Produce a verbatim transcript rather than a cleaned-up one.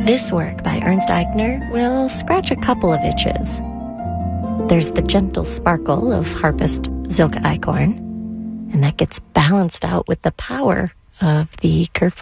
This work by Ernst Eichner will scratch a couple of itches. There's the gentle sparkle of harpist Silke Eichhorn, and that gets balanced out with the power of the Kerfuffle